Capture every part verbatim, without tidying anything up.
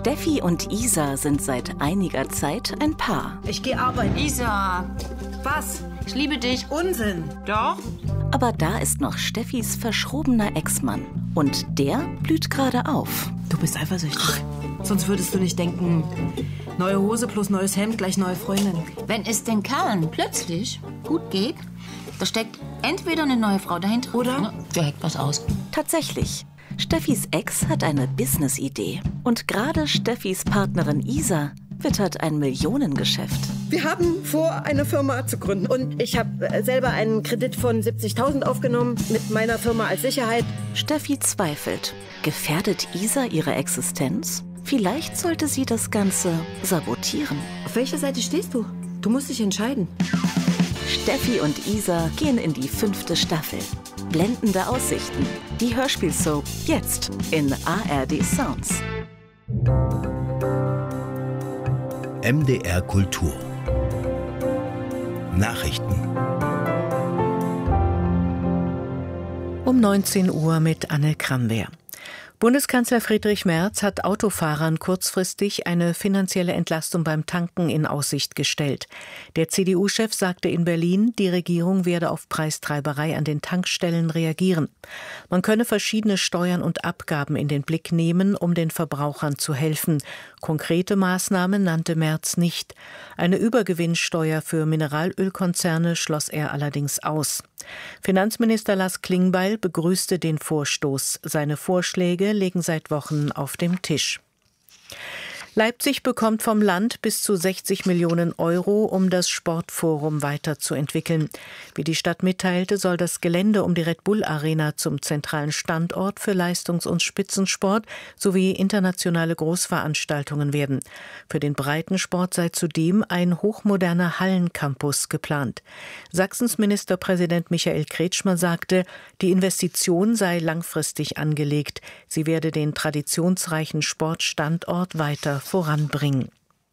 Steffi und Isa sind seit einiger Zeit ein Paar. Ich gehe arbeiten. Isa, Was? ich liebe dich. Unsinn. Doch? Aber da ist noch Steffis verschrobener Ex-Mann. Und der blüht gerade auf. Du bist eifersüchtig. Sonst würdest du nicht denken, neue Hose plus neues Hemd gleich neue Freundin. Wenn es den Kerlen plötzlich gut geht, da steckt entweder eine neue Frau dahinter Oder? der hackt was aus. Tatsächlich. Steffis Ex hat eine Business-Idee. Und gerade Steffis Partnerin Isa wittert ein Millionengeschäft. Wir haben vor, eine Firma zu gründen. Und ich habe selber einen Kredit von siebzigtausend aufgenommen mit meiner Firma als Sicherheit. Steffi zweifelt. Gefährdet Isa ihre Existenz? Vielleicht sollte sie das Ganze sabotieren. Auf welcher Seite stehst du? Du musst dich entscheiden. Steffi und Isa gehen in die fünfte Staffel. Blendende Aussichten. Die Hörspielsoap jetzt in A R D Sounds. M D R Kultur. Nachrichten. Um neunzehn Uhr mit Anne Kramwehr. Bundeskanzler Friedrich Merz hat Autofahrern kurzfristig eine finanzielle Entlastung beim Tanken in Aussicht gestellt. Der C D U-Chef sagte in Berlin, die Regierung werde auf Preistreiberei an den Tankstellen reagieren. Man könne verschiedene Steuern und Abgaben in den Blick nehmen, um den Verbrauchern zu helfen. Konkrete Maßnahmen nannte Merz nicht. Eine Übergewinnsteuer für Mineralölkonzerne schloss er allerdings aus. Finanzminister Lars Klingbeil begrüßte den Vorstoß. Seine Vorschläge liegen seit Wochen auf dem Tisch. Leipzig bekommt vom Land bis zu sechzig Millionen Euro, um das Sportforum weiterzuentwickeln. Wie die Stadt mitteilte, soll das Gelände um die Red Bull Arena zum zentralen Standort für Leistungs- und Spitzensport sowie internationale Großveranstaltungen werden. Für den Breitensport sei zudem ein hochmoderner Hallencampus geplant. Sachsens Ministerpräsident Michael Kretschmer sagte, die Investition sei langfristig angelegt. Sie werde den traditionsreichen Sportstandort weiter voranbringen.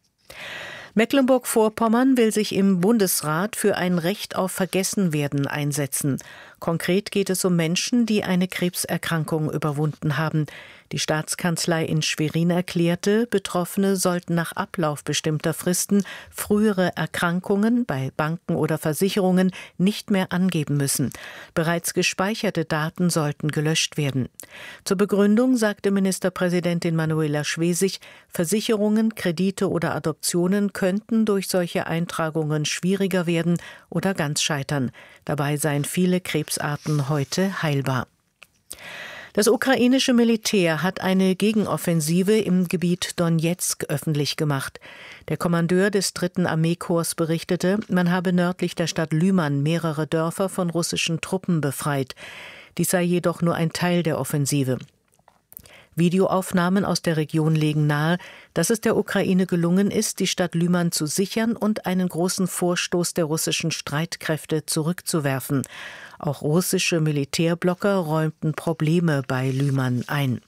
Mecklenburg-Vorpommern will sich im Bundesrat für ein Recht auf Vergessenwerden einsetzen. Konkret geht es um Menschen, die eine Krebserkrankung überwunden haben. Die Staatskanzlei in Schwerin erklärte, Betroffene sollten nach Ablauf bestimmter Fristen frühere Erkrankungen bei Banken oder Versicherungen nicht mehr angeben müssen. Bereits gespeicherte Daten sollten gelöscht werden. Zur Begründung sagte Ministerpräsidentin Manuela Schwesig, Versicherungen, Kredite oder Adoptionen könnten durch solche Eintragungen schwieriger werden oder ganz scheitern. Dabei seien viele Krebsarten heute heilbar. Das ukrainische Militär hat eine Gegenoffensive im Gebiet Donezk öffentlich gemacht. Der Kommandeur des dritten Armeekorps berichtete, man habe nördlich der Stadt Lyman mehrere Dörfer von russischen Truppen befreit. Dies sei jedoch nur ein Teil der Offensive. Videoaufnahmen aus der Region legen nahe, dass es der Ukraine gelungen ist, die Stadt Lyman zu sichern und einen großen Vorstoß der russischen Streitkräfte zurückzuwerfen. Auch russische Militärblocker räumten Probleme bei Lyman ein.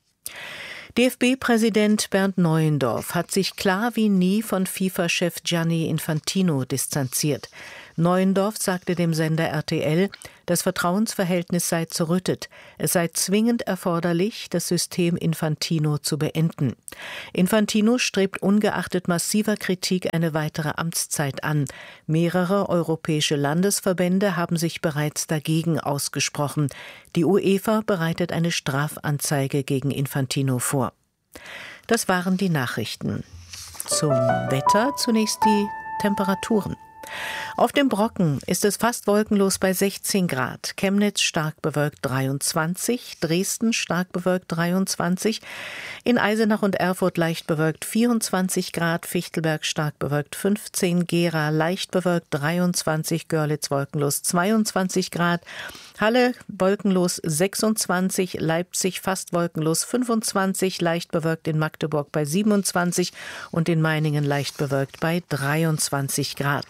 D F B-Präsident Bernd Neuendorf hat sich klar wie nie von FIFA-Chef Gianni Infantino distanziert. Neuendorf sagte dem Sender R T L, das Vertrauensverhältnis sei zerrüttet. Es sei zwingend erforderlich, das System Infantino zu beenden. Infantino strebt ungeachtet massiver Kritik eine weitere Amtszeit an. Mehrere europäische Landesverbände haben sich bereits dagegen ausgesprochen. Die UEFA bereitet eine Strafanzeige gegen Infantino vor. Das waren die Nachrichten. Zum Wetter zunächst die Temperaturen. Auf dem Brocken ist es fast wolkenlos bei sechzehn Grad, Chemnitz stark bewölkt dreiundzwanzig, Dresden stark bewölkt dreiundzwanzig, in Eisenach und Erfurt leicht bewölkt vierundzwanzig Grad, Fichtelberg stark bewölkt fünfzehn, Gera leicht bewölkt dreiundzwanzig, Görlitz wolkenlos zweiundzwanzig Grad, Halle wolkenlos sechsundzwanzig, Leipzig fast wolkenlos fünfundzwanzig, leicht bewölkt in Magdeburg bei siebenundzwanzig und in Meiningen leicht bewölkt bei dreiundzwanzig Grad.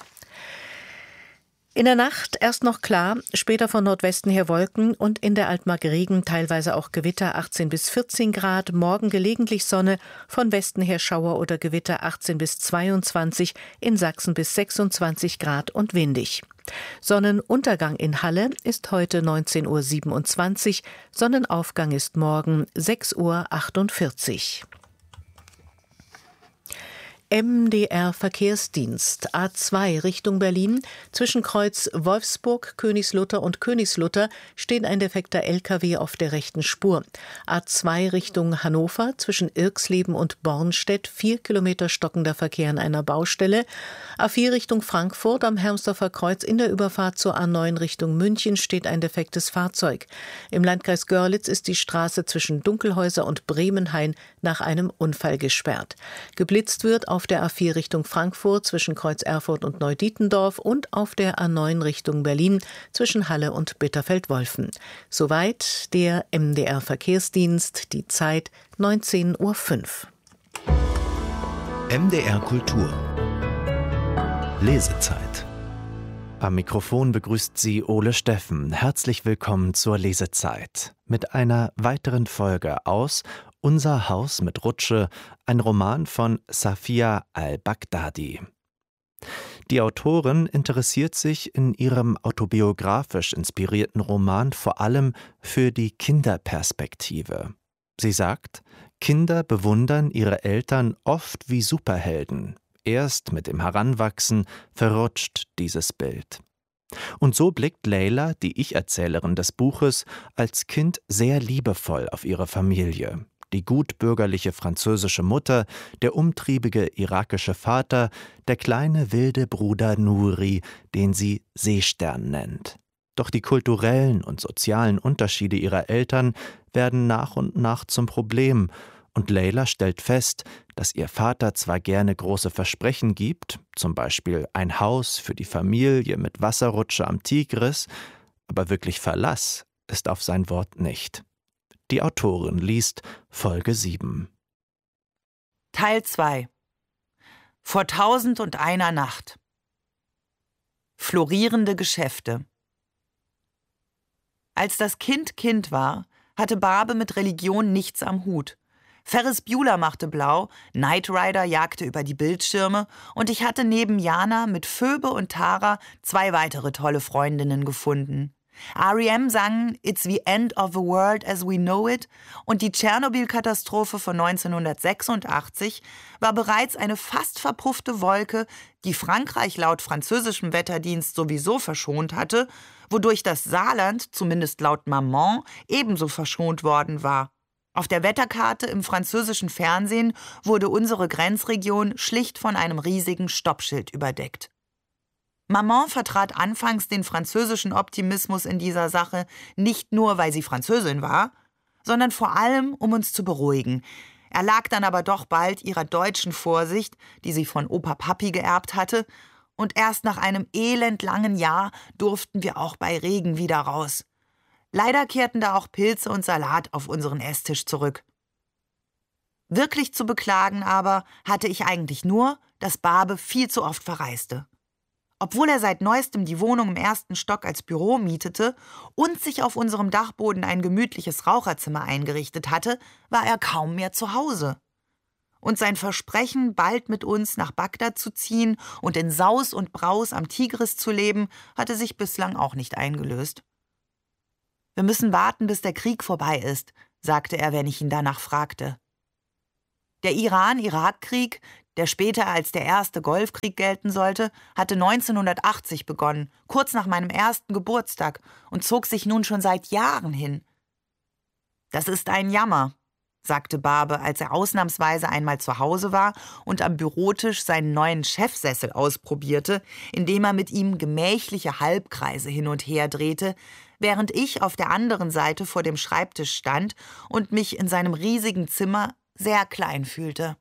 In der Nacht erst noch klar, später von Nordwesten her Wolken und in der Altmark Regen, teilweise auch Gewitter achtzehn bis vierzehn Grad, morgen gelegentlich Sonne, von Westen her Schauer oder Gewitter achtzehn bis zweiundzwanzig, in Sachsen bis sechsundzwanzig Grad und windig. Sonnenuntergang in Halle ist heute neunzehn Uhr siebenundzwanzig, Sonnenaufgang ist morgen sechs Uhr achtundvierzig. M D R Verkehrsdienst. A zwei Richtung Berlin. Zwischen Kreuz Wolfsburg, Königslutter und Königslutter steht ein defekter L K W auf der rechten Spur. A zwei Richtung Hannover. Zwischen Irxleben und Bornstedt vier Kilometer stockender Verkehr an einer Baustelle. A vier Richtung Frankfurt am Hermsdorfer Kreuz in der Überfahrt zur A neun Richtung München steht ein defektes Fahrzeug. Im Landkreis Görlitz ist die Straße zwischen Dunkelhäuser und Bremenhain nach einem Unfall gesperrt. Geblitzt wird auf der A vier Richtung Frankfurt zwischen Kreuz Erfurt und Neudietendorf und auf der A neun Richtung Berlin zwischen Halle und Bitterfeld-Wolfen. Soweit der M D R Verkehrsdienst, die Zeit neunzehn Uhr fünf. M D R Kultur. Lesezeit. Am Mikrofon begrüßt Sie Ole Steffen. Herzlich willkommen zur Lesezeit. Mit einer weiteren Folge aus Unser Haus mit Rutsche, ein Roman von Safia al-Baghdadi. Die Autorin interessiert sich in ihrem autobiografisch inspirierten Roman vor allem für die Kinderperspektive. Sie sagt, Kinder bewundern ihre Eltern oft wie Superhelden. Erst mit dem Heranwachsen verrutscht dieses Bild. Und so blickt Leila, die Ich-Erzählerin des Buches, als Kind sehr liebevoll auf ihre Familie. Die gutbürgerliche französische Mutter, der umtriebige irakische Vater, der kleine wilde Bruder Nuri, den sie Seestern nennt. Doch die kulturellen und sozialen Unterschiede ihrer Eltern werden nach und nach zum Problem, und Leila stellt fest, dass ihr Vater zwar gerne große Versprechen gibt, zum Beispiel ein Haus für die Familie mit Wasserrutsche am Tigris, aber wirklich Verlass ist auf sein Wort nicht. Die Autorin liest Folge sieben. Teil zwei. Vor tausend und einer Nacht. Florierende Geschäfte. Als das Kind Kind war, hatte Barbe mit Religion nichts am Hut. Ferris Bueller machte blau, Knight Rider jagte über die Bildschirme und ich hatte neben Jana mit Phoebe und Tara zwei weitere tolle Freundinnen gefunden. R E M sang It's the End of the World as We Know It und die Tschernobyl-Katastrophe von neunzehnhundertsechsundachtzig war bereits eine fast verpuffte Wolke, die Frankreich laut französischem Wetterdienst sowieso verschont hatte, wodurch das Saarland, zumindest laut Maman, ebenso verschont worden war. Auf der Wetterkarte im französischen Fernsehen wurde unsere Grenzregion schlicht von einem riesigen Stoppschild überdeckt. Maman vertrat anfangs den französischen Optimismus in dieser Sache nicht nur, weil sie Französin war, sondern vor allem, um uns zu beruhigen. Er lag dann aber doch bald ihrer deutschen Vorsicht, die sie von Opa Papi geerbt hatte, und erst nach einem elendlangen Jahr durften wir auch bei Regen wieder raus. Leider kehrten da auch Pilze und Salat auf unseren Esstisch zurück. Wirklich zu beklagen aber hatte ich eigentlich nur, dass Barbe viel zu oft verreiste. Obwohl er seit neuestem die Wohnung im ersten Stock als Büro mietete und sich auf unserem Dachboden ein gemütliches Raucherzimmer eingerichtet hatte, war er kaum mehr zu Hause. Und sein Versprechen, bald mit uns nach Bagdad zu ziehen und in Saus und Braus am Tigris zu leben, hatte sich bislang auch nicht eingelöst. »Wir müssen warten, bis der Krieg vorbei ist«, sagte er, wenn ich ihn danach fragte. Der Iran-Irak-Krieg, der später als der erste Golfkrieg gelten sollte, hatte neunzehnhundertachtzig begonnen, kurz nach meinem ersten Geburtstag, und zog sich nun schon seit Jahren hin. »Das ist ein Jammer«, sagte Barbe, als er ausnahmsweise einmal zu Hause war und am Bürotisch seinen neuen Chefsessel ausprobierte, indem er mit ihm gemächliche Halbkreise hin und her drehte, während ich auf der anderen Seite vor dem Schreibtisch stand und mich in seinem riesigen Zimmer sehr klein fühlte.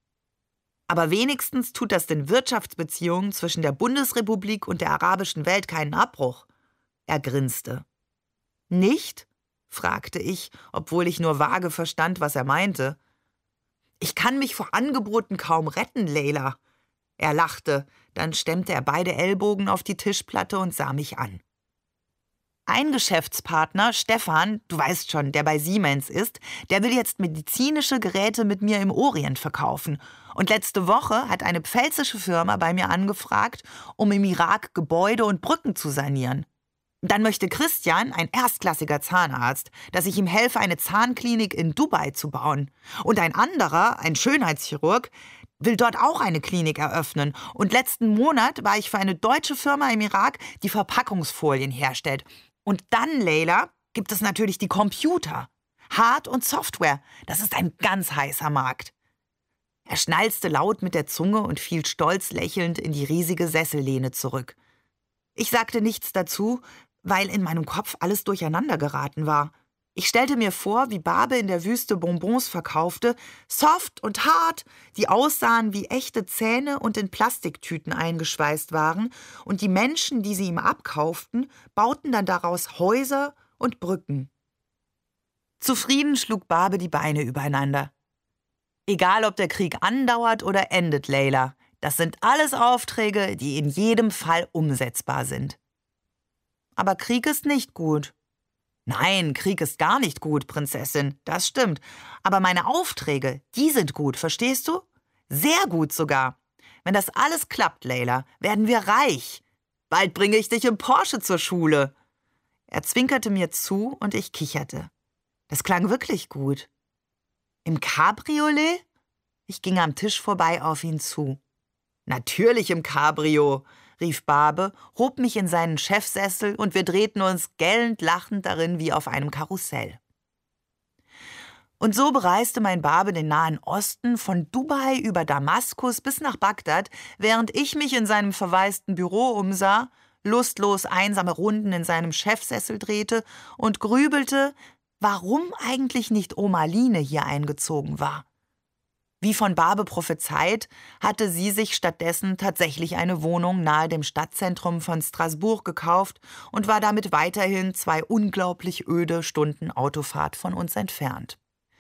»Aber wenigstens tut das den Wirtschaftsbeziehungen zwischen der Bundesrepublik und der arabischen Welt keinen Abbruch.« Er grinste. »Nicht?« fragte ich, obwohl ich nur vage verstand, was er meinte. »Ich kann mich vor Angeboten kaum retten, Leila.« Er lachte, dann stemmte er beide Ellbogen auf die Tischplatte und sah mich an. Ein Geschäftspartner, Stefan, du weißt schon, der bei Siemens ist, der will jetzt medizinische Geräte mit mir im Orient verkaufen. Und letzte Woche hat eine pfälzische Firma bei mir angefragt, um im Irak Gebäude und Brücken zu sanieren. Dann möchte Christian, ein erstklassiger Zahnarzt, dass ich ihm helfe, eine Zahnklinik in Dubai zu bauen. Und ein anderer, ein Schönheitschirurg, will dort auch eine Klinik eröffnen. Und letzten Monat war ich für eine deutsche Firma im Irak, die Verpackungsfolien herstellt. Und dann, Leila, gibt es natürlich die Computer. Hard- und Software. Das ist ein ganz heißer Markt. Er schnalzte laut mit der Zunge und fiel stolz lächelnd in die riesige Sessellehne zurück. Ich sagte nichts dazu, weil in meinem Kopf alles durcheinander geraten war. Ich stellte mir vor, wie Barbe in der Wüste Bonbons verkaufte, soft und hart, die aussahen wie echte Zähne und in Plastiktüten eingeschweißt waren, und die Menschen, die sie ihm abkauften, bauten dann daraus Häuser und Brücken. Zufrieden schlug Barbe die Beine übereinander. Egal, ob der Krieg andauert oder endet, Leila, das sind alles Aufträge, die in jedem Fall umsetzbar sind. Aber Krieg ist nicht gut. Nein, Krieg ist gar nicht gut, Prinzessin, das stimmt. Aber meine Aufträge, die sind gut, verstehst du? Sehr gut sogar. Wenn das alles klappt, Leila, werden wir reich. Bald bringe ich dich im Porsche zur Schule. Er zwinkerte mir zu und ich kicherte. Das klang wirklich gut. Im Cabriolet? Ich ging am Tisch vorbei auf ihn zu. Natürlich im Cabrio, rief Barbe, hob mich in seinen Chefsessel und wir drehten uns gellend lachend darin wie auf einem Karussell. Und so bereiste mein Barbe den Nahen Osten von Dubai über Damaskus bis nach Bagdad, während ich mich in seinem verwaisten Büro umsah, lustlos einsame Runden in seinem Chefsessel drehte und grübelte, warum eigentlich nicht Oma Line hier eingezogen war. Wie von Barbe prophezeit, hatte sie sich stattdessen tatsächlich eine Wohnung nahe dem Stadtzentrum von Straßburg gekauft und war damit weiterhin zwei unglaublich öde Stunden Autofahrt von uns entfernt.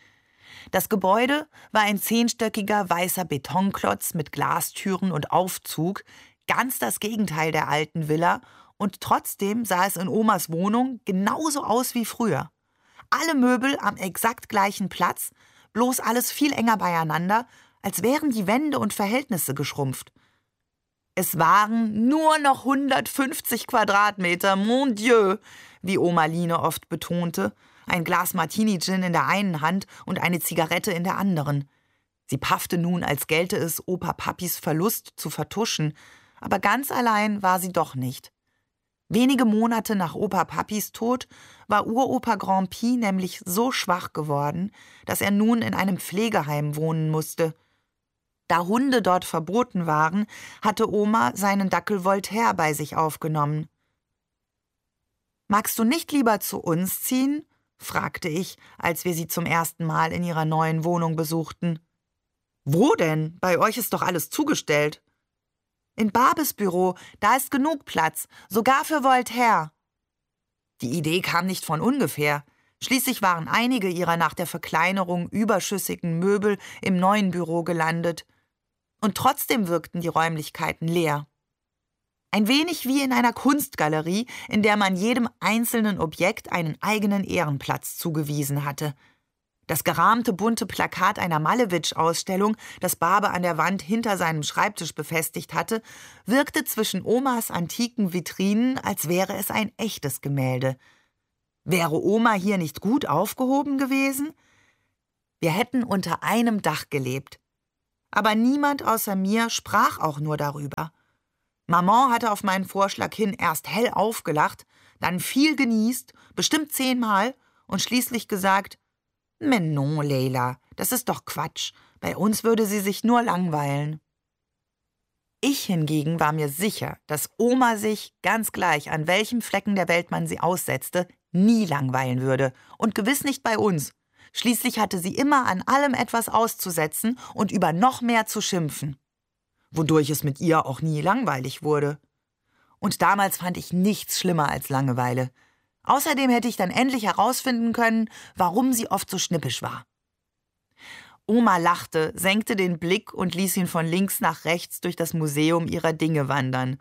Das Gebäude war ein zehnstöckiger weißer Betonklotz mit Glastüren und Aufzug, ganz das Gegenteil der alten Villa, und trotzdem sah es in Omas Wohnung genauso aus wie früher. Alle Möbel am exakt gleichen Platz, bloß alles viel enger beieinander, als wären die Wände und Verhältnisse geschrumpft. Es waren nur noch hundertfünfzig Quadratmeter, mon Dieu, wie Oma Line oft betonte, ein Glas Martini-Gin in der einen Hand und eine Zigarette in der anderen. Sie paffte nun, als gelte es, Opa Papis Verlust zu vertuschen, aber ganz allein war sie doch nicht. Wenige Monate nach Opa Papis Tod war Uropa Grand Pi nämlich so schwach geworden, dass er nun in einem Pflegeheim wohnen musste. Da Hunde dort verboten waren, hatte Oma seinen Dackel Voltaire bei sich aufgenommen. »Magst du nicht lieber zu uns ziehen?« fragte ich, als wir sie zum ersten Mal in ihrer neuen Wohnung besuchten. »Wo denn? Bei euch ist doch alles zugestellt.« »In Barbes Büro, da ist genug Platz, sogar für Voltaire.« Die Idee kam nicht von ungefähr. Schließlich waren einige ihrer nach der Verkleinerung überschüssigen Möbel im neuen Büro gelandet. Und trotzdem wirkten die Räumlichkeiten leer. Ein wenig wie in einer Kunstgalerie, in der man jedem einzelnen Objekt einen eigenen Ehrenplatz zugewiesen hatte. Das gerahmte bunte Plakat einer Malewitsch-Ausstellung, das Barbe an der Wand hinter seinem Schreibtisch befestigt hatte, wirkte zwischen Omas antiken Vitrinen, als wäre es ein echtes Gemälde. Wäre Oma hier nicht gut aufgehoben gewesen? Wir hätten unter einem Dach gelebt. Aber niemand außer mir sprach auch nur darüber. Maman hatte auf meinen Vorschlag hin erst hell aufgelacht, dann viel genießt, bestimmt zehnmal, und schließlich gesagt: »Mais non, Leila, das ist doch Quatsch. Bei uns würde sie sich nur langweilen.« Ich hingegen war mir sicher, dass Oma sich, ganz gleich an welchem Flecken der Welt man sie aussetzte, nie langweilen würde. Und gewiss nicht bei uns. Schließlich hatte sie immer an allem etwas auszusetzen und über noch mehr zu schimpfen. Wodurch es mit ihr auch nie langweilig wurde. Und damals fand ich nichts schlimmer als Langeweile. Außerdem hätte ich dann endlich herausfinden können, warum sie oft so schnippisch war. Oma lachte, senkte den Blick und ließ ihn von links nach rechts durch das Museum ihrer Dinge wandern.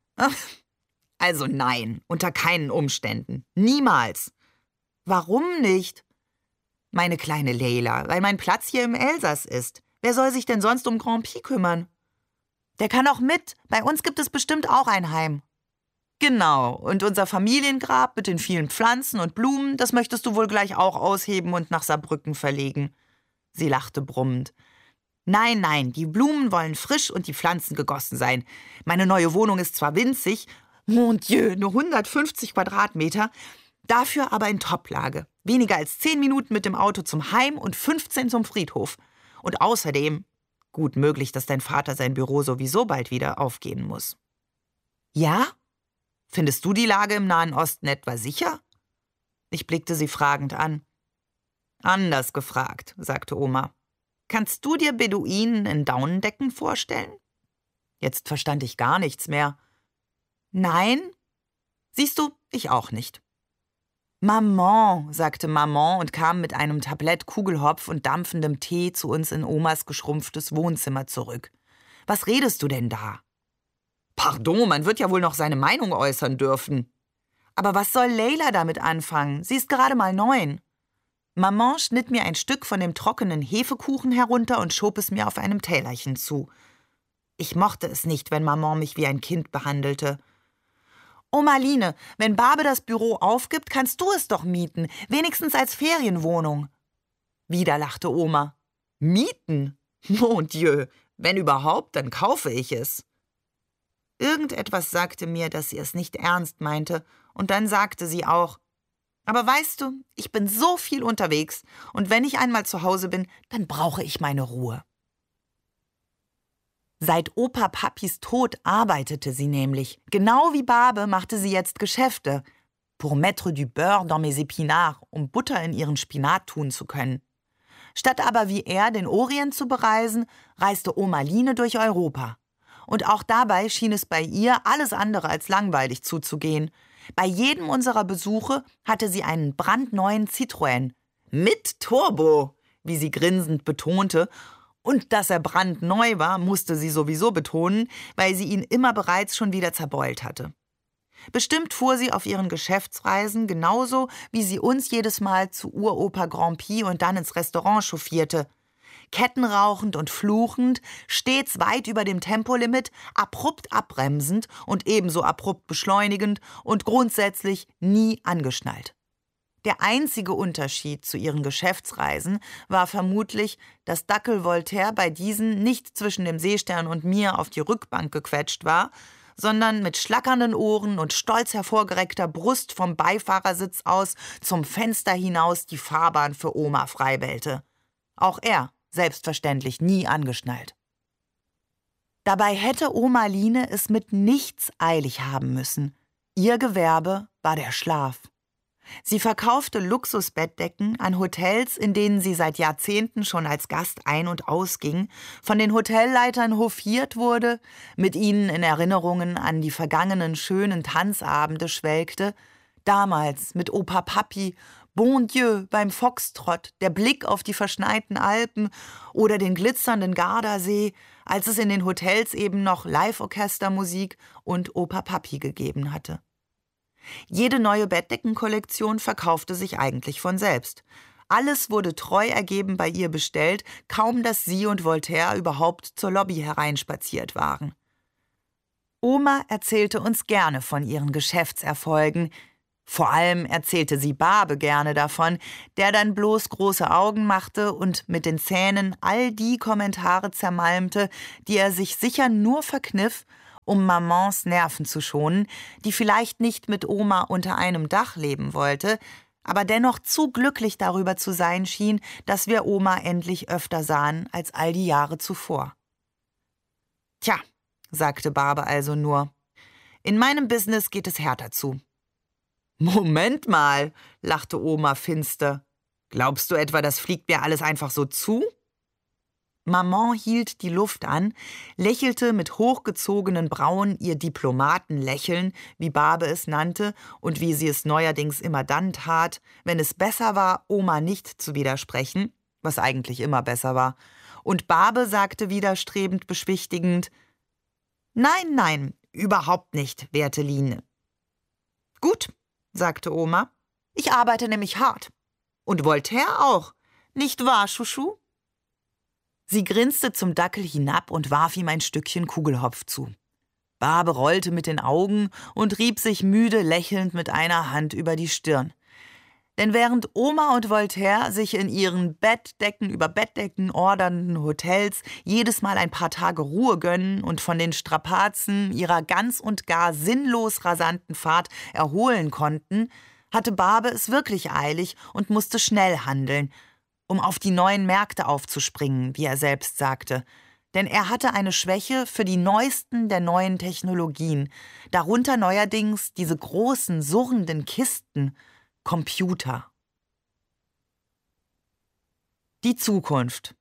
Also nein, unter keinen Umständen. Niemals. Warum nicht? Meine kleine Leila, weil mein Platz hier im Elsass ist. Wer soll sich denn sonst um Grand Pi kümmern? Der kann auch mit. Bei uns gibt es bestimmt auch ein Heim. Genau, und unser Familiengrab mit den vielen Pflanzen und Blumen, das möchtest du wohl gleich auch ausheben und nach Saarbrücken verlegen. Sie lachte brummend. Nein, nein, die Blumen wollen frisch und die Pflanzen gegossen sein. Meine neue Wohnung ist zwar winzig, mon Dieu, nur hundertfünfzig Quadratmeter, dafür aber in Toplage. Weniger als zehn Minuten mit dem Auto zum Heim und fünfzehn zum Friedhof. Und außerdem, gut möglich, dass dein Vater sein Büro sowieso bald wieder aufgeben muss. Ja? Findest du die Lage im Nahen Osten etwa sicher? Ich blickte sie fragend an. Anders gefragt, sagte Oma. Kannst du dir Beduinen in Daunendecken vorstellen? Jetzt verstand ich gar nichts mehr. Nein? Siehst du, ich auch nicht. Maman, sagte Maman und kam mit einem Tablett Kugelhopf und dampfendem Tee zu uns in Omas geschrumpftes Wohnzimmer zurück. Was redest du denn da? Pardon, man wird ja wohl noch seine Meinung äußern dürfen. Aber was soll Leila damit anfangen? Sie ist gerade mal neun. Maman schnitt mir ein Stück von dem trockenen Hefekuchen herunter und schob es mir auf einem Tellerchen zu. Ich mochte es nicht, wenn Maman mich wie ein Kind behandelte. Oma Line, wenn Barbe das Büro aufgibt, kannst du es doch mieten, wenigstens als Ferienwohnung. Wieder lachte Oma. Mieten? Mon Dieu, wenn überhaupt, dann kaufe ich es. Irgendetwas sagte mir, dass sie es nicht ernst meinte, und dann sagte sie auch, aber weißt du, ich bin so viel unterwegs, und wenn ich einmal zu Hause bin, dann brauche ich meine Ruhe. Seit Opa Papis Tod arbeitete sie nämlich. Genau wie Barbe machte sie jetzt Geschäfte. Pour mettre du beurre dans mes épinards, um Butter in ihren Spinat tun zu können. Statt aber wie er den Orient zu bereisen, reiste Oma Line durch Europa. Und auch dabei schien es bei ihr alles andere als langweilig zuzugehen. Bei jedem unserer Besuche hatte sie einen brandneuen Citroën. Mit Turbo, wie sie grinsend betonte. Und dass er brandneu war, musste sie sowieso betonen, weil sie ihn immer bereits schon wieder zerbeult hatte. Bestimmt fuhr sie auf ihren Geschäftsreisen genauso, wie sie uns jedes Mal zu Uropa Grand Prix und dann ins Restaurant chauffierte. Kettenrauchend und fluchend, stets weit über dem Tempolimit, abrupt abbremsend und ebenso abrupt beschleunigend und grundsätzlich nie angeschnallt. Der einzige Unterschied zu ihren Geschäftsreisen war vermutlich, dass Dackel Voltaire bei diesen nicht zwischen dem Seestern und mir auf die Rückbank gequetscht war, sondern mit schlackernden Ohren und stolz hervorgereckter Brust vom Beifahrersitz aus zum Fenster hinaus die Fahrbahn für Oma freibellte. Auch er selbstverständlich nie angeschnallt. Dabei hätte Oma Line es mit nichts eilig haben müssen. Ihr Gewerbe war der Schlaf. Sie verkaufte Luxusbettdecken an Hotels, in denen sie seit Jahrzehnten schon als Gast ein- und ausging, von den Hotelleitern hofiert wurde, mit ihnen in Erinnerungen an die vergangenen schönen Tanzabende schwelgte, damals mit Opa Papi, Bon Dieu beim Foxtrott, der Blick auf die verschneiten Alpen oder den glitzernden Gardasee, als es in den Hotels eben noch Live-Orchestermusik und Opa Papi gegeben hatte. Jede neue Bettdeckenkollektion verkaufte sich eigentlich von selbst. Alles wurde treu ergeben bei ihr bestellt, kaum dass sie und Voltaire überhaupt zur Lobby hereinspaziert waren. Oma erzählte uns gerne von ihren Geschäftserfolgen. Vor allem erzählte sie Barbe gerne davon, der dann bloß große Augen machte und mit den Zähnen all die Kommentare zermalmte, die er sich sicher nur verkniff, um Mamans Nerven zu schonen, die vielleicht nicht mit Oma unter einem Dach leben wollte, aber dennoch zu glücklich darüber zu sein schien, dass wir Oma endlich öfter sahen als all die Jahre zuvor. Tja, sagte Barbe also nur, in meinem Business geht es härter zu. Moment mal, lachte Oma finster. Glaubst du etwa, das fliegt mir alles einfach so zu? Maman hielt die Luft an, lächelte mit hochgezogenen Brauen ihr Diplomatenlächeln, wie Barbe es nannte und wie sie es neuerdings immer dann tat, wenn es besser war, Oma nicht zu widersprechen, was eigentlich immer besser war. Und Barbe sagte widerstrebend beschwichtigend, »Nein, nein, überhaupt nicht, werte Line.« »Gut«, sagte Oma, »ich arbeite nämlich hart. Und Voltaire auch, nicht wahr, Chouchou?« Sie grinste zum Dackel hinab und warf ihm ein Stückchen Kugelhopf zu. Barbe rollte mit den Augen und rieb sich müde lächelnd mit einer Hand über die Stirn. Denn während Oma und Voltaire sich in ihren Bettdecken über Bettdecken ordernden Hotels jedes Mal ein paar Tage Ruhe gönnen und von den Strapazen ihrer ganz und gar sinnlos rasanten Fahrt erholen konnten, hatte Barbe es wirklich eilig und musste schnell handeln, um auf die neuen Märkte aufzuspringen, wie er selbst sagte. Denn er hatte eine Schwäche für die neuesten der neuen Technologien, darunter neuerdings diese großen, surrenden Kisten, Computer. Die Zukunft.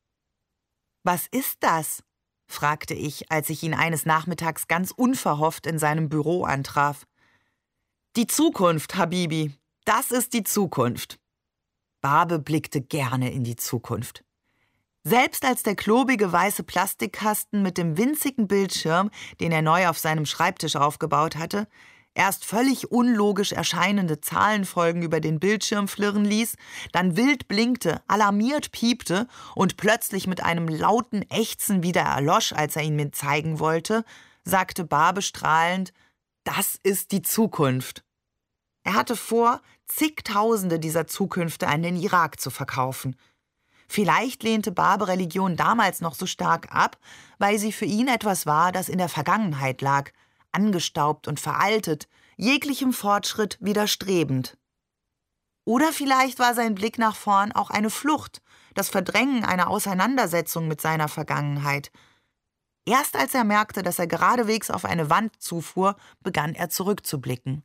»Was ist das?« fragte ich, als ich ihn eines Nachmittags ganz unverhofft in seinem Büro antraf. »Die Zukunft, Habibi, das ist die Zukunft.« Barbe blickte gerne in die Zukunft. Selbst als der klobige weiße Plastikkasten mit dem winzigen Bildschirm, den er neu auf seinem Schreibtisch aufgebaut hatte, erst völlig unlogisch erscheinende Zahlenfolgen über den Bildschirm flirren ließ, dann wild blinkte, alarmiert piepte und plötzlich mit einem lauten Ächzen wieder erlosch, als er ihn mir zeigen wollte, sagte Barbe strahlend, »Das ist die Zukunft.« Er hatte vor, zigtausende dieser Zukünfte an den Irak zu verkaufen. Vielleicht lehnte Barbe Religion damals noch so stark ab, weil sie für ihn etwas war, das in der Vergangenheit lag, angestaubt und veraltet, jeglichem Fortschritt widerstrebend. Oder vielleicht war sein Blick nach vorn auch eine Flucht, das Verdrängen einer Auseinandersetzung mit seiner Vergangenheit. Erst als er merkte, dass er geradewegs auf eine Wand zufuhr, begann er zurückzublicken.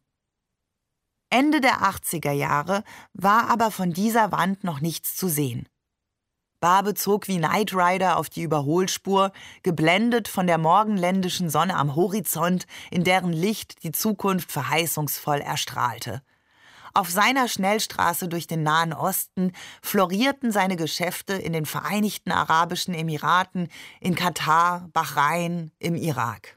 Ende der achtziger Jahre war aber von dieser Wand noch nichts zu sehen. Barbe zog wie Knight Rider auf die Überholspur, geblendet von der morgenländischen Sonne am Horizont, in deren Licht die Zukunft verheißungsvoll erstrahlte. Auf seiner Schnellstraße durch den Nahen Osten florierten seine Geschäfte in den Vereinigten Arabischen Emiraten, in Katar, Bahrain, im Irak.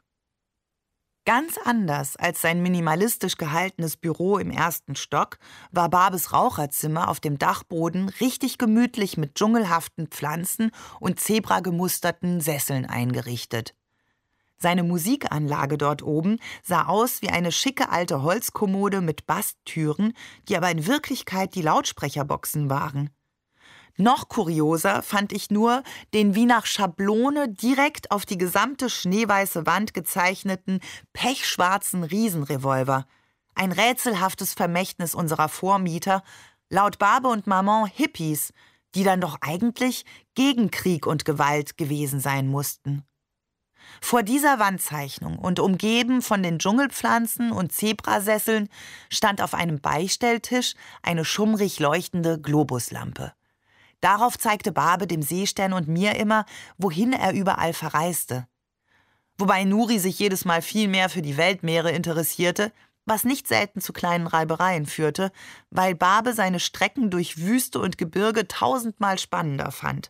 Ganz anders als sein minimalistisch gehaltenes Büro im ersten Stock war Barbes Raucherzimmer auf dem Dachboden richtig gemütlich mit dschungelhaften Pflanzen und zebragemusterten Sesseln eingerichtet. Seine Musikanlage dort oben sah aus wie eine schicke alte Holzkommode mit Basttüren, die aber in Wirklichkeit die Lautsprecherboxen waren. Noch kurioser fand ich nur den wie nach Schablone direkt auf die gesamte schneeweiße Wand gezeichneten, pechschwarzen Riesenrevolver. Ein rätselhaftes Vermächtnis unserer Vormieter, laut Barbe und Maman Hippies, die dann doch eigentlich gegen Krieg und Gewalt gewesen sein mussten. Vor dieser Wandzeichnung und umgeben von den Dschungelpflanzen und Zebrasesseln stand auf einem Beistelltisch eine schummrig leuchtende Globuslampe. Darauf zeigte Barbe dem Seestern und mir immer, wohin er überall verreiste. Wobei Nuri sich jedes Mal viel mehr für die Weltmeere interessierte, was nicht selten zu kleinen Reibereien führte, weil Barbe seine Strecken durch Wüste und Gebirge tausendmal spannender fand.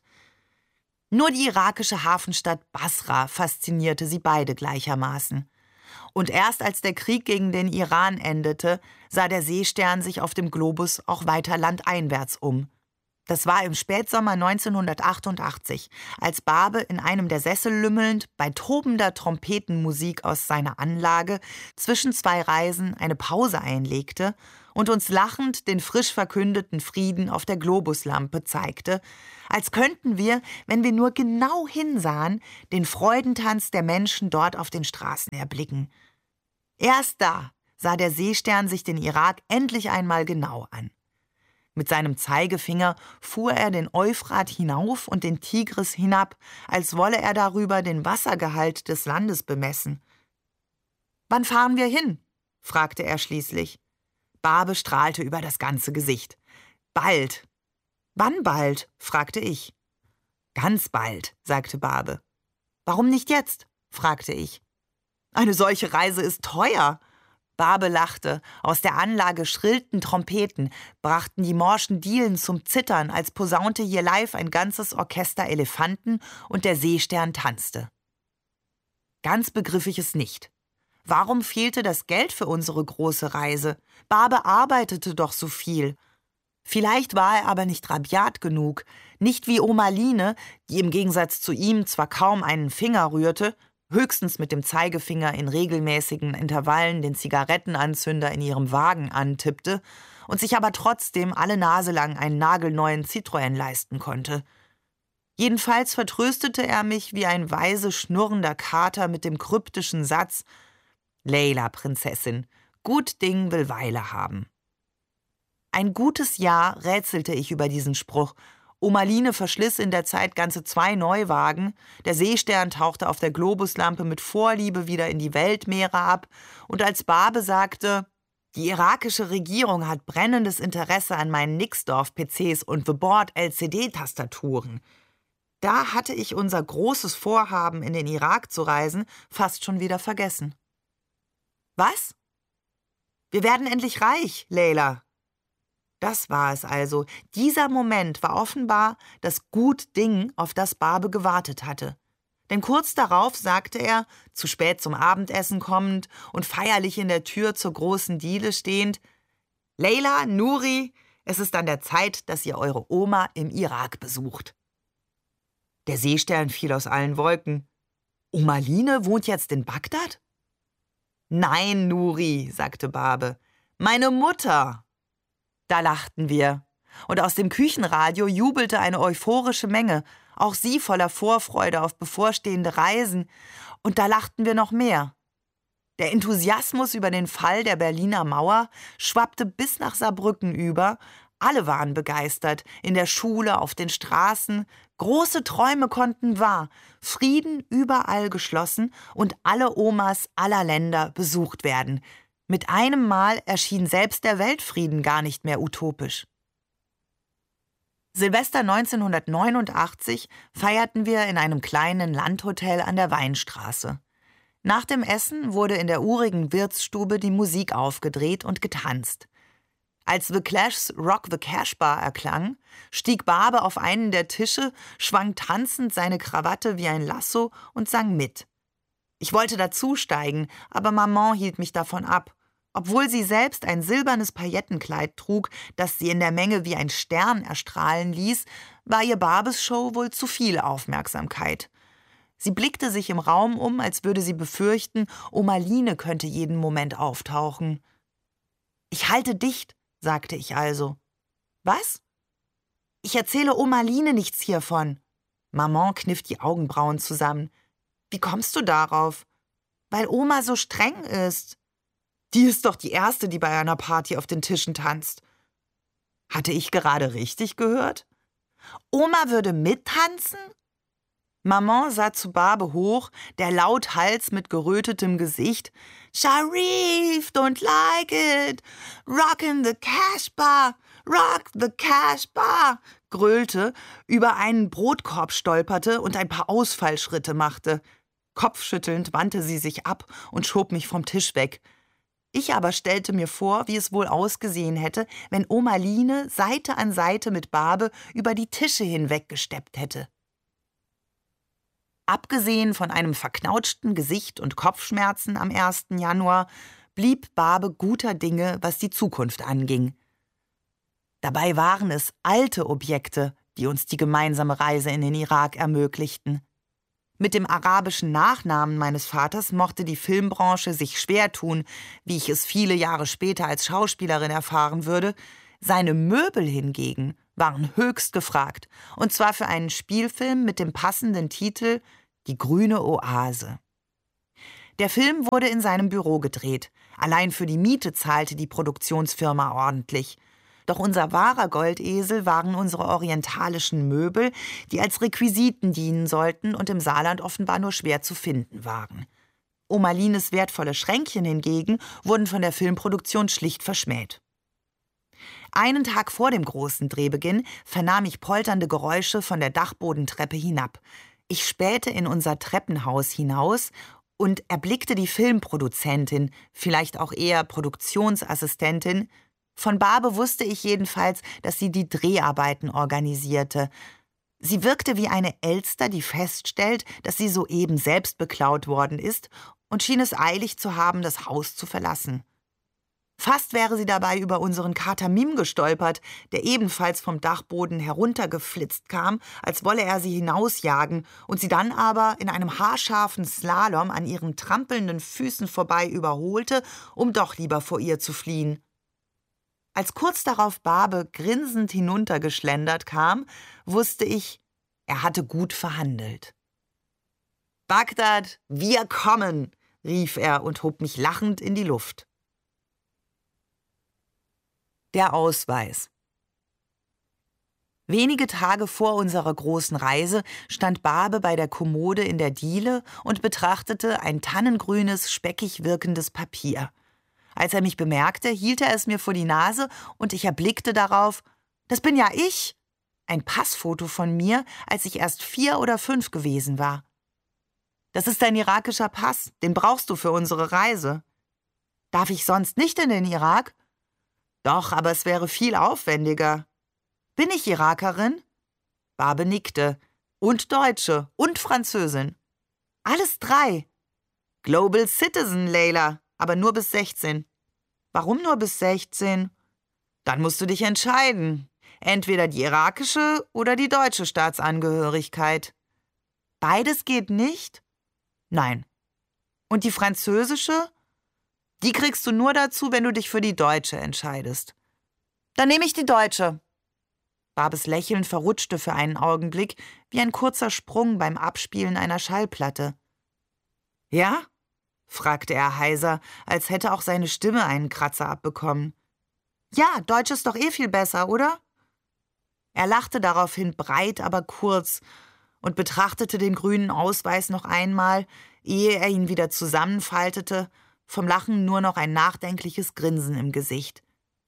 Nur die irakische Hafenstadt Basra faszinierte sie beide gleichermaßen. Und erst als der Krieg gegen den Iran endete, sah der Seestern sich auf dem Globus auch weiter landeinwärts um. Das war im Spätsommer neunzehnhundertachtundachtzig, als Barbe in einem der Sessel lümmelnd, bei tobender Trompetenmusik aus seiner Anlage, zwischen zwei Reisen eine Pause einlegte und uns lachend den frisch verkündeten Frieden auf der Globuslampe zeigte, als könnten wir, wenn wir nur genau hinsahen, den Freudentanz der Menschen dort auf den Straßen erblicken. Erst da sah der Seestern sich den Irak endlich einmal genau an. Mit seinem Zeigefinger fuhr er den Euphrat hinauf und den Tigris hinab, als wolle er darüber den Wassergehalt des Landes bemessen. »Wann fahren wir hin?« fragte er schließlich. Barbe strahlte über das ganze Gesicht. »Bald.« »Wann bald?« fragte ich. »Ganz bald«, sagte Barbe. »Warum nicht jetzt?« fragte ich. »Eine solche Reise ist teuer.« Barbe lachte, aus der Anlage schrillten Trompeten, brachten die morschen Dielen zum Zittern, als posaunte hier live ein ganzes Orchester Elefanten und der Seestern tanzte. Ganz begriff ich es nicht. Warum fehlte das Geld für unsere große Reise? Barbe arbeitete doch so viel. Vielleicht war er aber nicht rabiat genug, nicht wie Oma Line, die im Gegensatz zu ihm zwar kaum einen Finger rührte, höchstens mit dem Zeigefinger in regelmäßigen Intervallen den Zigarettenanzünder in ihrem Wagen antippte und sich aber trotzdem alle Nase lang einen nagelneuen Citroën leisten konnte. Jedenfalls vertröstete er mich wie ein weise schnurrender Kater mit dem kryptischen Satz: »Leila, Prinzessin, gut Ding will Weile haben.« Ein gutes Jahr rätselte ich über diesen Spruch. Oma Line verschliss in der Zeit ganze zwei Neuwagen, der Seestern tauchte auf der Globuslampe mit Vorliebe wieder in die Weltmeere ab, und als Barbe sagte, die irakische Regierung hat brennendes Interesse an meinen Nixdorf-P Cs und The Board L C D-Tastaturen, da hatte ich unser großes Vorhaben, in den Irak zu reisen, fast schon wieder vergessen. Was? Wir werden endlich reich, Leila. Das war es also. Dieser Moment war offenbar das Gut-Ding, auf das Barbe gewartet hatte. Denn kurz darauf sagte er, zu spät zum Abendessen kommend und feierlich in der Tür zur großen Diele stehend: Leila, Nuri, es ist an der Zeit, dass ihr eure Oma im Irak besucht. Der Seestern fiel aus allen Wolken. Oma Line wohnt jetzt in Bagdad? Nein, Nuri, sagte Barbe, meine Mutter. Da lachten wir. Und aus dem Küchenradio jubelte eine euphorische Menge, auch sie voller Vorfreude auf bevorstehende Reisen. Und da lachten wir noch mehr. Der Enthusiasmus über den Fall der Berliner Mauer schwappte bis nach Saarbrücken über. Alle waren begeistert, in der Schule, auf den Straßen. Große Träume konnten wahr, Frieden überall geschlossen und alle Omas aller Länder besucht werden. Mit einem Mal erschien selbst der Weltfrieden gar nicht mehr utopisch. Silvester neunzehnhundertneunundachtzig feierten wir in einem kleinen Landhotel an der Weinstraße. Nach dem Essen wurde in der urigen Wirtsstube die Musik aufgedreht und getanzt. Als The Clash's Rock the Casbah erklang, stieg Barbe auf einen der Tische, schwang tanzend seine Krawatte wie ein Lasso und sang mit. Ich wollte dazusteigen, aber Maman hielt mich davon ab. Obwohl sie selbst ein silbernes Paillettenkleid trug, das sie in der Menge wie ein Stern erstrahlen ließ, war ihr Barbes Show wohl zu viel Aufmerksamkeit. Sie blickte sich im Raum um, als würde sie befürchten, Oma Line könnte jeden Moment auftauchen. »Ich halte dicht«, sagte ich also. »Was?« »Ich erzähle Oma Line nichts hiervon.« Maman kniff die Augenbrauen zusammen. »Wie kommst du darauf?« »Weil Oma so streng ist.« »Die ist doch die Erste, die bei einer Party auf den Tischen tanzt.« Hatte ich gerade richtig gehört? »Oma würde mittanzen?« Maman sah zu Barbe hoch, der Lauthals mit gerötetem Gesicht. »Sharif, don't like it! Rockin' the Casbah! Rock the Casbah!« gröhlte, über einen Brotkorb stolperte und ein paar Ausfallschritte machte. Kopfschüttelnd wandte sie sich ab und schob mich vom Tisch weg. Ich aber stellte mir vor, wie es wohl ausgesehen hätte, wenn Oma Line Seite an Seite mit Barbe über die Tische hinweg gesteppt hätte. Abgesehen von einem verknautschten Gesicht und Kopfschmerzen am ersten Januar blieb Barbe guter Dinge, was die Zukunft anging. Dabei waren es alte Objekte, die uns die gemeinsame Reise in den Irak ermöglichten. Mit dem arabischen Nachnamen meines Vaters mochte die Filmbranche sich schwer tun, wie ich es viele Jahre später als Schauspielerin erfahren würde. Seine Möbel hingegen waren höchst gefragt, und zwar für einen Spielfilm mit dem passenden Titel »Die grüne Oase«. Der Film wurde in seinem Büro gedreht. Allein für die Miete zahlte die Produktionsfirma ordentlich. Doch unser wahrer Goldesel waren unsere orientalischen Möbel, die als Requisiten dienen sollten und im Saarland offenbar nur schwer zu finden waren. Oma Lines wertvolle Schränkchen hingegen wurden von der Filmproduktion schlicht verschmäht. Einen Tag vor dem großen Drehbeginn vernahm ich polternde Geräusche von der Dachbodentreppe hinab. Ich spähte in unser Treppenhaus hinaus und erblickte die Filmproduzentin, vielleicht auch eher Produktionsassistentin. Von Barbe wusste ich jedenfalls, dass sie die Dreharbeiten organisierte. Sie wirkte wie eine Elster, die feststellt, dass sie soeben selbst beklaut worden ist, und schien es eilig zu haben, das Haus zu verlassen. Fast wäre sie dabei über unseren Kater Mim gestolpert, der ebenfalls vom Dachboden heruntergeflitzt kam, als wolle er sie hinausjagen und sie dann aber in einem haarscharfen Slalom an ihren trampelnden Füßen vorbei überholte, um doch lieber vor ihr zu fliehen. Als kurz darauf Barbe grinsend hinuntergeschlendert kam, wusste ich, er hatte gut verhandelt. »Bagdad, wir kommen«, rief er und hob mich lachend in die Luft. Der Ausweis. Wenige Tage vor unserer großen Reise stand Barbe bei der Kommode in der Diele und betrachtete ein tannengrünes, speckig wirkendes Papier. Als er mich bemerkte, hielt er es mir vor die Nase und ich erblickte darauf, das bin ja ich, ein Passfoto von mir, als ich erst vier oder fünf gewesen war. Das ist ein irakischer Pass, den brauchst du für unsere Reise. Darf ich sonst nicht in den Irak? Doch, aber es wäre viel aufwendiger. Bin ich Irakerin? Barbe nickte. Und Deutsche und Französin. Alles drei. Global Citizen, Leila, aber nur bis sechzehn. Warum nur bis sechzehn? Dann musst du dich entscheiden. Entweder die irakische oder die deutsche Staatsangehörigkeit. Beides geht nicht? Nein. Und die französische? Die kriegst du nur dazu, wenn du dich für die deutsche entscheidest. Dann nehme ich die deutsche. Barbes Lächeln verrutschte für einen Augenblick, wie ein kurzer Sprung beim Abspielen einer Schallplatte. Ja? Fragte er heiser, als hätte auch seine Stimme einen Kratzer abbekommen. Ja, Deutsch ist doch eh viel besser, oder? Er lachte daraufhin breit, aber kurz und betrachtete den grünen Ausweis noch einmal, ehe er ihn wieder zusammenfaltete, vom Lachen nur noch ein nachdenkliches Grinsen im Gesicht.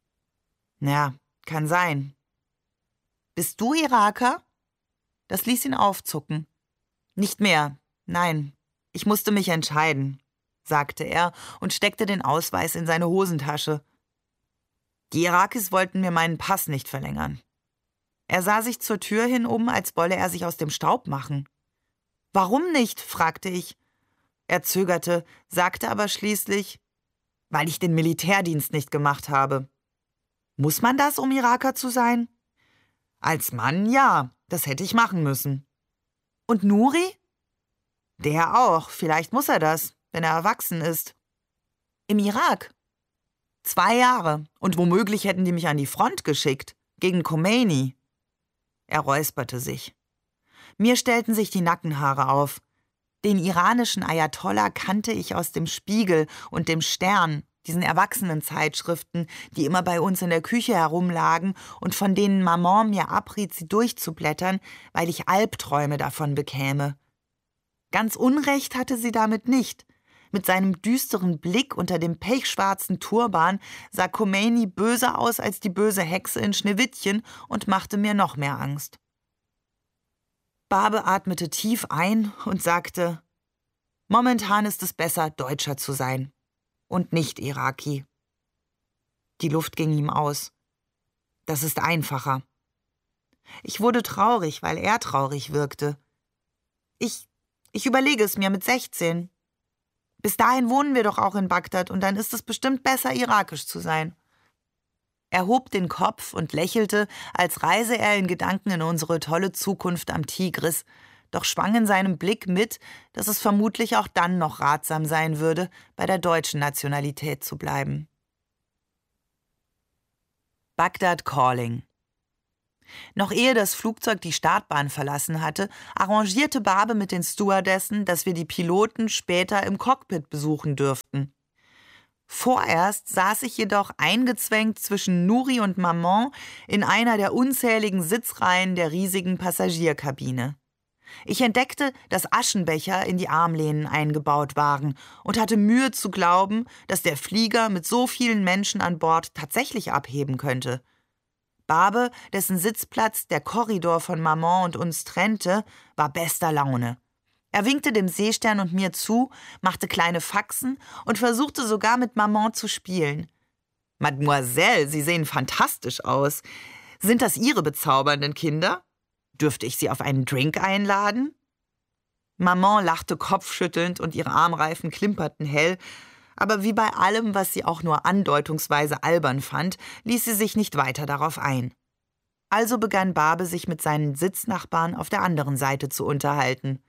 Ja, kann sein. Bist du Iraker? Das ließ ihn aufzucken. Nicht mehr, nein, ich musste mich entscheiden, sagte er und steckte den Ausweis in seine Hosentasche. Die Irakis wollten mir meinen Pass nicht verlängern. Er sah sich zur Tür hin um, als wolle er sich aus dem Staub machen. Warum nicht? Fragte ich. Er zögerte, sagte aber schließlich, weil ich den Militärdienst nicht gemacht habe. Muss man das, um Iraker zu sein? Als Mann, ja, das hätte ich machen müssen. Und Nuri? Der auch, vielleicht muss er das, wenn er erwachsen ist. Im Irak? Zwei Jahre, und womöglich hätten die mich an die Front geschickt, gegen Khomeini. Er räusperte sich. Mir stellten sich die Nackenhaare auf. Den iranischen Ayatollah kannte ich aus dem Spiegel und dem Stern, diesen Erwachsenenzeitschriften, die immer bei uns in der Küche herumlagen und von denen Maman mir abriet, sie durchzublättern, weil ich Albträume davon bekäme. Ganz Unrecht hatte sie damit nicht. Mit seinem düsteren Blick unter dem pechschwarzen Turban sah Khomeini böser aus als die böse Hexe in Schneewittchen und machte mir noch mehr Angst. Barbe atmete tief ein und sagte, momentan ist es besser, Deutscher zu sein und nicht Iraki. Die Luft ging ihm aus. Das ist einfacher. Ich wurde traurig, weil er traurig wirkte. Ich, ich überlege es mir mit sechzehn. Bis dahin wohnen wir doch auch in Bagdad und dann ist es bestimmt besser, irakisch zu sein. Er hob den Kopf und lächelte, als reise er in Gedanken in unsere tolle Zukunft am Tigris, doch schwang in seinem Blick mit, dass es vermutlich auch dann noch ratsam sein würde, bei der deutschen Nationalität zu bleiben. Bagdad Calling. Noch ehe das Flugzeug die Startbahn verlassen hatte, arrangierte Barbe mit den Stewardessen, dass wir die Piloten später im Cockpit besuchen dürften. Vorerst saß ich jedoch eingezwängt zwischen Nuri und Maman in einer der unzähligen Sitzreihen der riesigen Passagierkabine. Ich entdeckte, dass Aschenbecher in die Armlehnen eingebaut waren und hatte Mühe zu glauben, dass der Flieger mit so vielen Menschen an Bord tatsächlich abheben könnte. Barbe, dessen Sitzplatz der Korridor von Maman und uns trennte, war bester Laune. Er winkte dem Seestern und mir zu, machte kleine Faxen und versuchte sogar mit Maman zu spielen. »Mademoiselle, Sie sehen fantastisch aus. Sind das Ihre bezaubernden Kinder? Dürfte ich Sie auf einen Drink einladen?« Maman lachte kopfschüttelnd und ihre Armreifen klimperten hell, Aber wie bei allem, was sie auch nur andeutungsweise albern fand, ließ sie sich nicht weiter darauf ein. Also begann Barbe, sich mit seinen Sitznachbarn auf der anderen Seite zu unterhalten.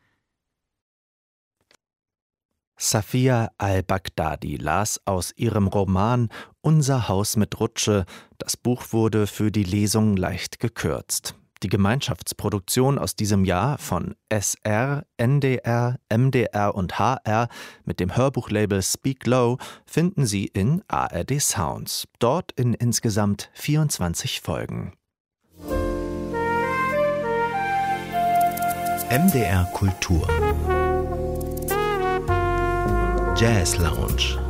Safia al-Baghdadi las aus ihrem Roman »Unser Haus mit Rutsche«. Das Buch wurde für die Lesung leicht gekürzt. Die Gemeinschaftsproduktion aus diesem Jahr von S R, N D R, M D R und H R mit dem Hörbuchlabel Speak Low finden Sie in A R D Sounds. Dort in insgesamt vierundzwanzig Folgen. M D R Kultur Jazz Lounge.